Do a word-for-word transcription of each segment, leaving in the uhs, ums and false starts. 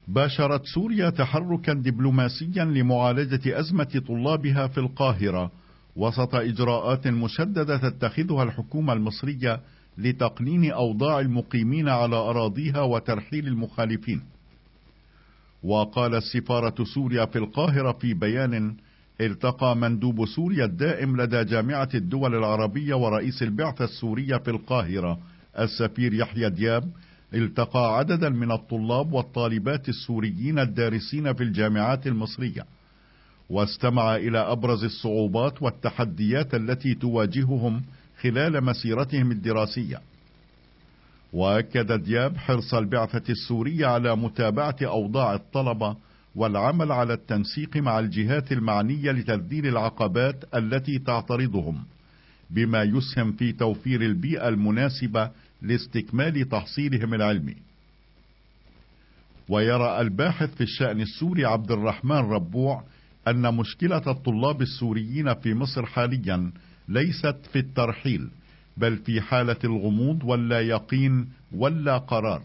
باشرت سوريا تحركا دبلوماسيا لمعالجة أزمة طلابها في القاهرة وسط إجراءات مشددة تتخذها الحكومة المصرية لتقنين أوضاع المقيمين على أراضيها وترحيل المخالفين. وقال السفارة سوريا في القاهرة في بيان: التقى مندوب سوريا الدائم لدى جامعة الدول العربية ورئيس البعثة السورية في القاهرة السفير يحيى دياب التقى عددا من الطلاب والطالبات السوريين الدارسين في الجامعات المصرية، واستمع إلى أبرز الصعوبات والتحديات التي تواجههم خلال مسيرتهم الدراسية. وأكد دياب حرص البعثة السورية على متابعة أوضاع الطلبة والعمل على التنسيق مع الجهات المعنية لتذليل العقبات التي تعترضهم، بما يسهم في توفير البيئة المناسبة لاستكمال تحصيلهم العلمي. ويرى الباحث في الشأن السوري عبد الرحمن ربوع أن مشكلة الطلاب السوريين في مصر حاليا ليست في الترحيل، بل في حالة الغموض واللا يقين واللا قرار.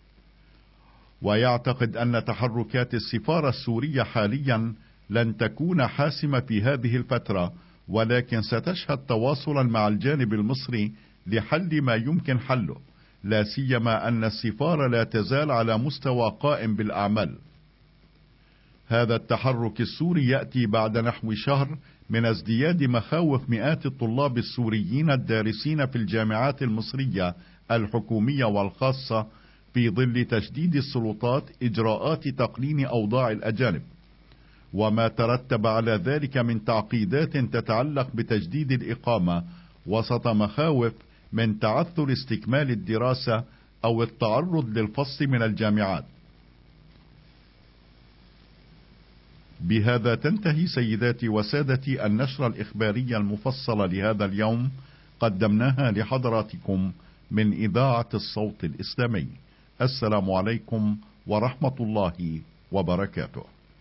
ويعتقد أن تحركات السفارة السورية حاليا لن تكون حاسمة في هذه الفترة، ولكن ستشهد تواصلا مع الجانب المصري لحل ما يمكن حله، لا سيما أن السفارة لا تزال على مستوى قائم بالأعمال. هذا التحرك السوري يأتي بعد نحو شهر من ازدياد مخاوف مئات الطلاب السوريين الدارسين في الجامعات المصرية الحكومية والخاصة في ظل تشديد السلطات إجراءات تقنين أوضاع الأجانب، وما ترتب على ذلك من تعقيدات تتعلق بتجديد الإقامة وسط مخاوف من تعثر استكمال الدراسة أو التعرض للفصل من الجامعات. بهذا تنتهي سيداتي وسادتي النشرة الإخبارية المفصلة لهذا اليوم، قدمناها لحضراتكم من إذاعة الصوت الإسلامي. السلام عليكم ورحمة الله وبركاته.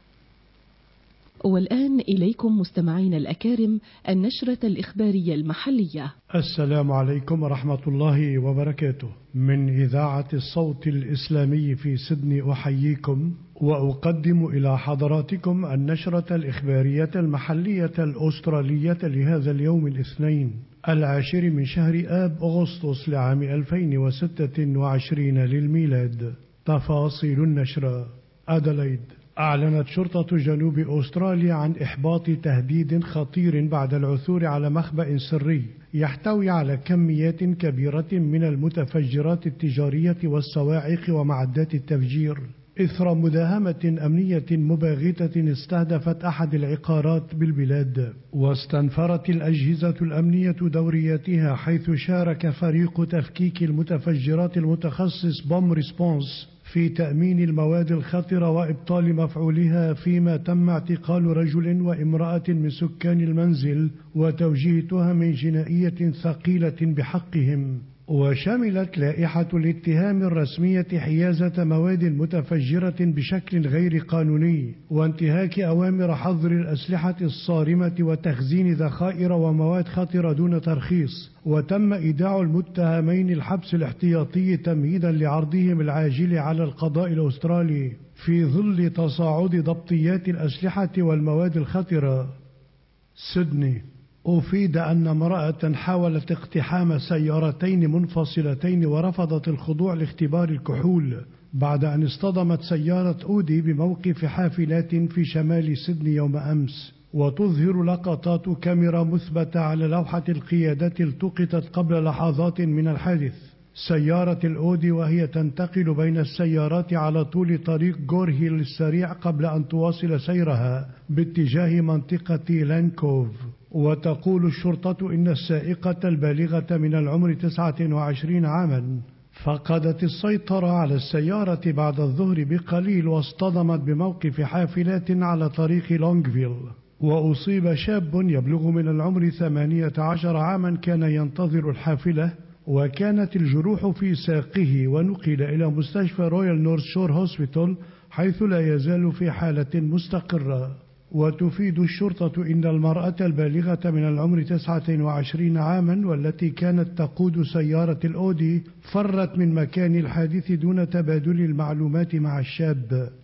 والآن إليكم مستمعين الأكارم النشرة الإخبارية المحلية. السلام عليكم ورحمة الله وبركاته. من إذاعة الصوت الإسلامي في سيدني أحييكم وأقدم إلى حضراتكم النشرة الإخبارية المحلية الأسترالية لهذا اليوم الاثنين العاشر من شهر آب أغسطس لعام ألفين وستة وعشرين للميلاد. تفاصيل النشرة. أدلايد. أعلنت شرطة جنوب أستراليا عن إحباط تهديد خطير بعد العثور على مخبأ سري يحتوي على كميات كبيرة من المتفجرات التجارية والصواعق ومعدات التفجير، إثر مداهمة أمنية مباغتة استهدفت أحد العقارات بالبلاد. واستنفرت الأجهزة الأمنية دورياتها، حيث شارك فريق تفكيك المتفجرات المتخصص بوم ريسبونس في تأمين المواد الخطرة وإبطال مفعولها، فيما تم اعتقال رجل وامرأة من سكان المنزل وتوجيه تهم جنائية ثقيلة بحقهم. وشملت لائحة الاتهام الرسمية حيازة مواد متفجرة بشكل غير قانوني، وانتهاك أوامر حظر الأسلحة الصارمة وتخزين ذخائر ومواد خطرة دون ترخيص. وتم إيداع المتهمين الحبس الاحتياطي تمهيدا لعرضهم العاجل على القضاء الأسترالي في ظل تصاعد ضبطيات الأسلحة والمواد الخطرة. سيدني. أفيد أن امرأة حاولت اقتحام سيارتين منفصلتين ورفضت الخضوع لاختبار الكحول بعد أن اصطدمت سيارة أودي بموقف حافلات في شمال سيدني يوم أمس. وتظهر لقطات كاميرا مثبتة على لوحة القيادة التقطت قبل لحظات من الحادث سيارة الأودي وهي تنتقل بين السيارات على طول طريق غورهيل السريع قبل أن تواصل سيرها باتجاه منطقة لانكوف. وتقول الشرطة إن السائقة البالغة من العمر تسعة وعشرين عاما فقدت السيطرة على السيارة بعد الظهر بقليل واصطدمت بموقف حافلات على طريق لونغفيل. وأصيب شاب يبلغ من العمر ثمانية عشر عاما كان ينتظر الحافلة، وكانت الجروح في ساقه ونقل إلى مستشفى رويال نورث شور هوسبيتال حيث لا يزال في حالة مستقرة. وتفيد الشرطة إن المرأة البالغة من العمر تسعة وعشرين عاما والتي كانت تقود سيارة الأودي فرت من مكان الحادث دون تبادل المعلومات مع الشاب.